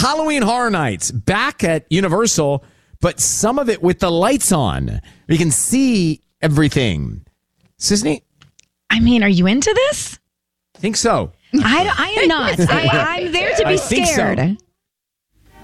Halloween Horror Nights back at Universal, but some of it with the lights on. You can see everything. Sisney? I mean, are you into this? I think so. I am not. I'm there to be scared. So.